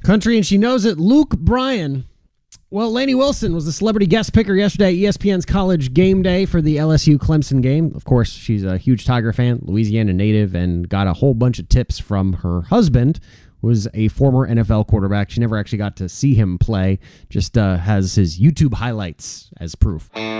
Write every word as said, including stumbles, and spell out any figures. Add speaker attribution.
Speaker 1: Country, and she knows it. Luke Bryan. Well, Lainey Wilson was the celebrity guest picker yesterday at E S P N's College Game Day for the L S U Clemson game. Of course, she's a huge Tiger fan, Louisiana native, and got a whole bunch of tips from her husband, who was a former N F L quarterback. She never actually got to see him play, just uh, has his YouTube highlights as proof.